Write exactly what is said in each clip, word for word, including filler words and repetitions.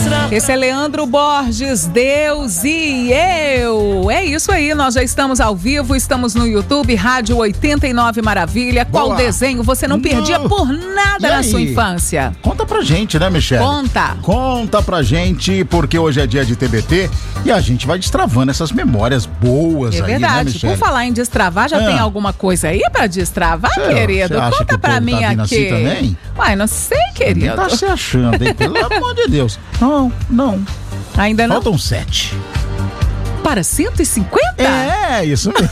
Esse é Leandro Borges, Deus e eu. É isso aí, nós já estamos ao vivo, estamos no YouTube, Rádio oitenta e nove Maravilha. Boa. Qual desenho você não perdia no... por nada na sua infância? Conta pra gente, né, Michele? Conta. Conta pra gente, porque hoje é dia de T B T e a gente vai destravando essas memórias boas é aí, verdade. né, Michele? Por falar em destravar, já ah. tem alguma coisa aí pra destravar, cê, querido? Cê acha Conta que pra mim tá aqui. Assim também? Uai, não sei, querido. Tá se achando, hein? Pelo amor de Deus. Não, não. Ainda não? Faltam sete. Para cento e cinquenta? É, isso mesmo.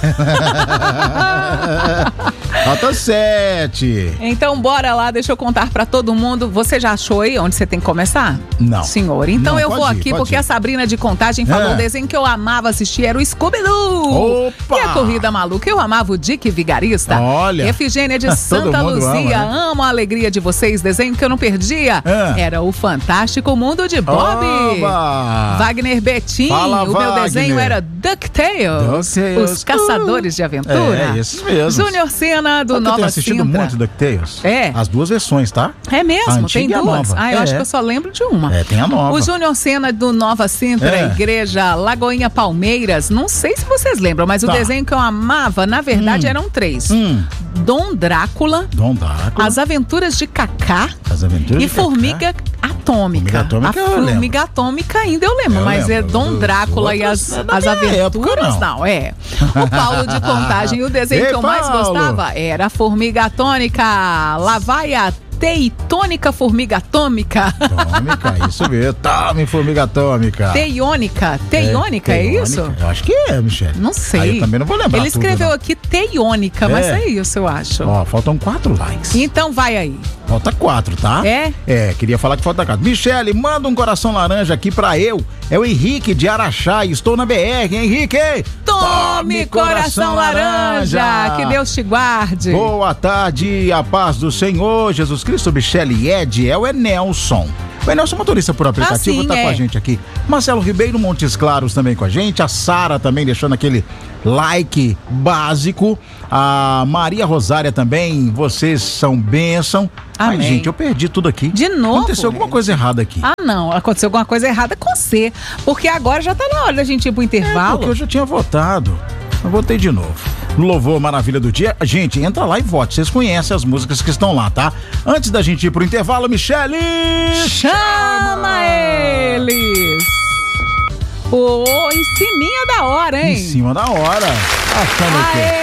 Falta sete. Então bora lá, deixa eu contar pra todo mundo. Você já achou aí onde você tem que começar? Não. Senhor, então não, eu vou ir, aqui porque ir. a Sabrina de Contagem falou o é. desenho que eu amava assistir era o Scooby-Doo. Opa! E a Corrida Maluca, eu amava o Dick Vigarista. Olha. Efigênia de Santa Luzia, ama, né? amo a alegria de vocês. Desenho que eu não perdia é. era o Fantástico Mundo de Bob. Oba! Wagner Betim, Fala, o Wagner. meu desenho era DuckTales. DuckTales. Os Caçadores de Aventura. É, esses mesmo. Júnior Cena do Sabe Nova eu tenho assistido Sintra. muito DuckTales. É. As duas versões, tá? É mesmo? Tem duas? nova. Ah, eu é. acho que eu só lembro de uma. É, tem a nova. O Júnior Cena do Nova Sintra, É. Igreja Lagoinha Palmeiras. Não sei se vocês lembram, mas tá. o desenho que eu amava, na verdade, hum. eram três. Hum. Dom Drácula. Dom Drácula. As Aventuras de Cacá. As Aventuras e de Formiga Cacá. Atômica. Formiga Atômica a Formiga Atômica ainda eu lembro, eu mas lembro. é Dom Drácula Outras, e as, é as Aventuras, época, não. não, é. O Paulo de Contagem, o desenho Ei, que eu mais Paulo. gostava era a Formiga Atômica. Lá vai a Teitônica Formiga Atômica. Atômica, isso mesmo. Tome, Formiga Atômica. Teiônica. Teiônica, é, é isso? Eu acho que é, Michele. Não sei. Aí eu também não vou lembrar. Ele escreveu tudo, aqui Teiônica, é. mas é isso, eu acho. Ó, faltam quatro likes. Então vai aí. Falta quatro, tá? É? É, queria falar que falta quatro. Michele, manda um coração laranja aqui pra eu. É o Henrique de Araxá. Estou na B R, Henrique. Tome, Tome coração, coração laranja. laranja. Que Deus te guarde. Boa tarde, a paz do Senhor Jesus Cristo. Michele e Ed, é o Enelson. O Enelson, motorista por aplicativo, ah, sim, tá é. com a gente aqui. Marcelo Ribeiro, Montes Claros também com a gente. A Sara também deixando aquele like básico. A Maria Rosária também, vocês são bênção. Amém. Ai, gente, eu perdi tudo aqui. De novo? Aconteceu alguma coisa errada aqui. Ah, não. Aconteceu alguma coisa errada com você. Porque agora já tá na hora da gente ir pro intervalo. É, porque eu já tinha votado. Eu votei de novo. No Louvor Maravilha do Dia. Gente, entra lá e vote. Vocês conhecem as músicas que estão lá, tá? Antes da gente ir pro intervalo, Michele! Chama, chama eles! Ô, oh, em ciminha da hora, hein? Em cima da hora. Achando o quê?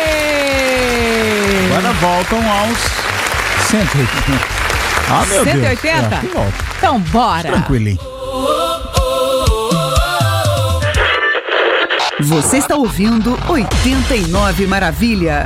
Agora voltam aos cento e oitenta. Ah, meu cento e Deus. oitenta? É, volta. Então, bora. Tranquilinho. Você está ouvindo oitenta e nove Maravilha.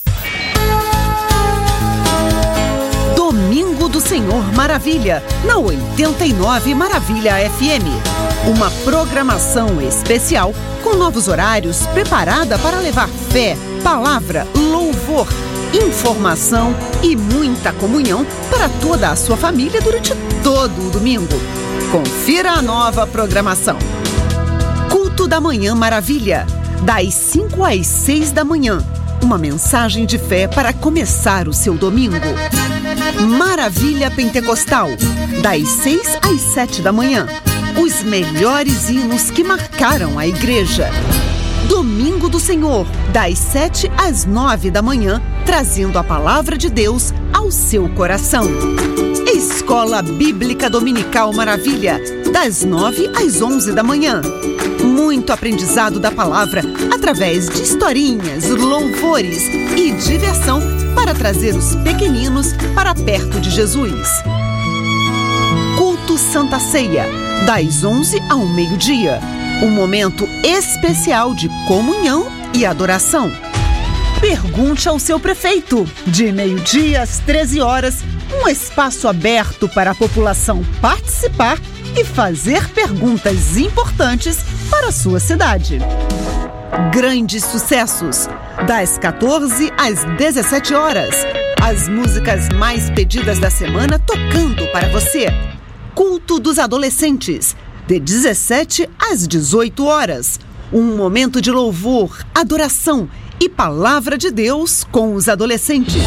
Domingo do Senhor Maravilha, na oitenta e nove Maravilha F M. Uma programação especial com novos horários preparada para levar fé, palavra, louvor, informação e muita comunhão para toda a sua família durante todo o domingo. Confira a nova programação. Culto da Manhã Maravilha, das cinco às seis da manhã. Uma mensagem de fé para começar o seu domingo. Maravilha Pentecostal, das seis às sete da manhã. Os melhores hinos que marcaram a igreja. Domingo do Senhor, das sete às nove da manhã, trazendo a palavra de Deus ao seu coração. Escola Bíblica Dominical Maravilha, das nove às onze da manhã. Muito aprendizado da palavra através de historinhas, louvores e diversão para trazer os pequeninos para perto de Jesus. Culto Santa Ceia, das onze ao meio-dia. Um momento especial de comunhão e adoração. Pergunte ao seu prefeito. De meio-dia às treze horas, um espaço aberto para a população participar e fazer perguntas importantes para a sua cidade. Grandes sucessos, das quatorze às dezessete horas. As músicas mais pedidas da semana tocando para você. Culto dos Adolescentes, de dezessete às dezoito horas. Um momento de louvor, adoração e palavra de Deus com os adolescentes.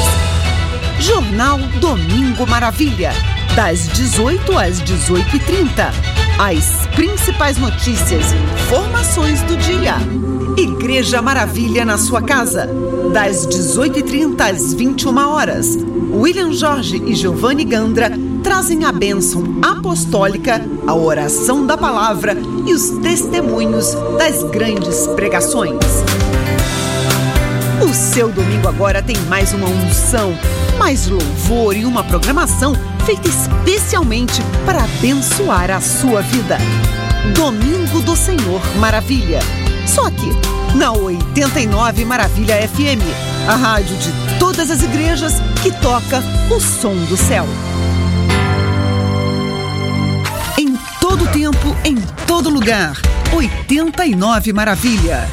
Jornal Domingo Maravilha, das dezoito às dezoito e trinta. as principais notícias e informações do dia. Igreja Maravilha na sua casa, das dezoito e trinta às vinte e uma horas. William Jorge e Giovanni Gandra trazem a bênção apostólica, a oração da palavra e os testemunhos das grandes pregações. O seu domingo agora tem mais uma unção, mais louvor e uma programação feita especialmente para abençoar a sua vida. Domingo do Senhor Maravilha. Só aqui, na oitenta e nove Maravilha F M, a rádio de todas as igrejas que toca o som do céu. Em todo tempo, em todo lugar, oitenta e nove Maravilha.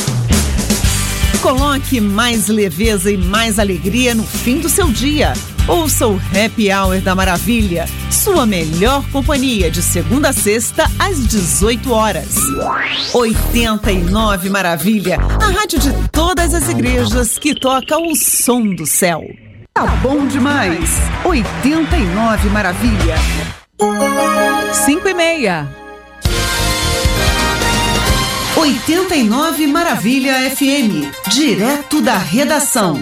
Coloque mais leveza e mais alegria no fim do seu dia. Ouça o Happy Hour da Maravilha, sua melhor companhia de segunda a sexta às dezoito horas. oitenta e nove Maravilha, a rádio de todas as igrejas que toca o som do céu. Tá bom demais. oitenta e nove Maravilha. Cinco e meia. oitenta e nove Maravilha F M, direto da redação.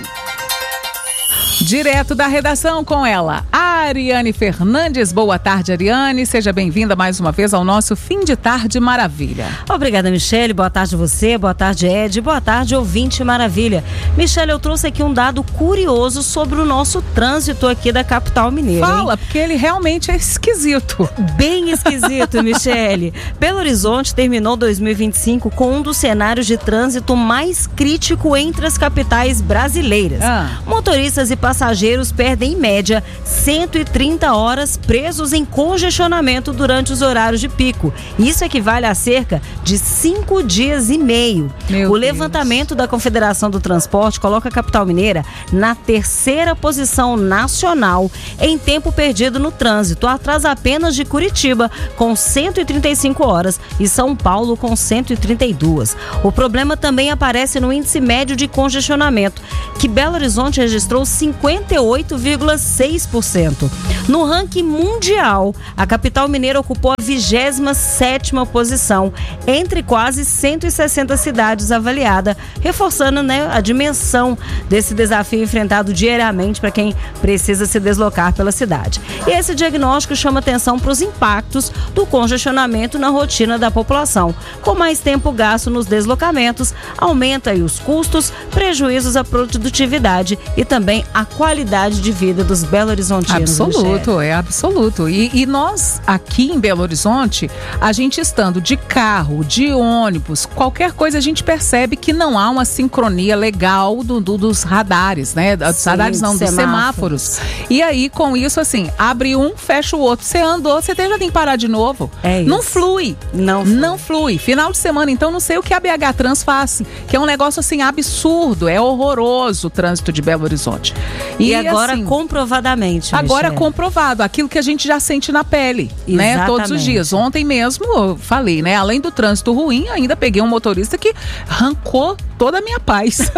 Direto da redação com ela, Ariane Fernandes. Boa tarde, Ariane. Seja bem-vinda mais uma vez ao nosso Fim de Tarde Maravilha. Obrigada, Michele. Boa tarde a você, boa tarde, Ed. Boa tarde, ouvinte Maravilha. Michele, eu trouxe aqui um dado curioso sobre o nosso trânsito aqui da capital mineira. Fala, hein? porque ele realmente é esquisito. Bem esquisito, Michele. Belo Horizonte terminou dois mil e vinte e cinco com um dos cenários de trânsito mais crítico entre as capitais brasileiras. Ah. Motoristas e passageiros perdem, em média, cento e trinta horas presos em congestionamento durante os horários de pico. Isso equivale a cerca de cinco dias e meio. Meu o Deus. levantamento da Confederação do Transporte coloca a capital mineira na terceira posição nacional em tempo perdido no trânsito, atrás apenas de Curitiba, com cento e trinta e cinco horas, e São Paulo, com cento e trinta e duas. O problema também aparece no índice médio de congestionamento, que Belo Horizonte registrou cinquenta e oito vírgula seis por cento. No ranking mundial, a capital mineira ocupou a vigésima sétima posição entre quase cento e sessenta cidades avaliadas, reforçando, né, a dimensão desse desafio enfrentado diariamente para quem precisa se deslocar pela cidade. E esse diagnóstico chama atenção para os impactos do congestionamento na rotina da população. Com mais tempo gasto nos deslocamentos, aumenta aí os custos, prejuízos à produtividade e também à qualidade de vida dos belo-horizontinos. Absoluto, é absoluto. E, e nós, aqui em Belo Horizonte, a gente estando de carro, de ônibus, qualquer coisa, a gente percebe que não há uma sincronia legal do, do, dos radares, né? Dos Sim, radares não, dos semáforos. semáforos. E aí, com isso, assim, abre um, fecha o outro. Você andou, você já tem que parar de novo. É isso. Não flui. Não flui. Não flui. Final de semana, então, não sei o que a B H Trans faz, que é um negócio, assim, absurdo. É horroroso o trânsito de Belo Horizonte. E, e agora, assim, comprovadamente, agora Michele. comprovado, aquilo que a gente já sente na pele, né? Exatamente. Todos os dias. Ontem mesmo eu falei, né? Além do trânsito ruim, ainda peguei um motorista que arrancou toda a minha paz.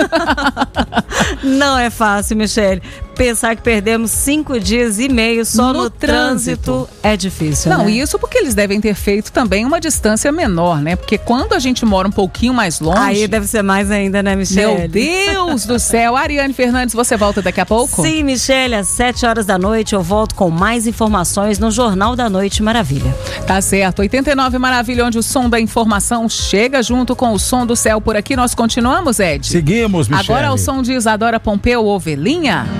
Não é fácil, Michele. Pensar que perdemos cinco dias e meio só no, No trânsito. trânsito é difícil, Não, né? isso porque eles devem ter feito também uma distância menor, né? Porque quando a gente mora um pouquinho mais longe... Aí deve ser mais ainda, né, Michele? Meu Deus do céu. Ariane Fernandes, você volta daqui a pouco? Sim, Michele, às sete horas da noite eu volto com mais informações no Jornal da Noite Maravilha. Tá certo. oitenta e nove Maravilha, onde o som da informação chega junto com o som do céu. Por aqui nós continuamos, Ed? Seguimos, Michele. Agora o som de Isadora Pompeu, Ovelhinha.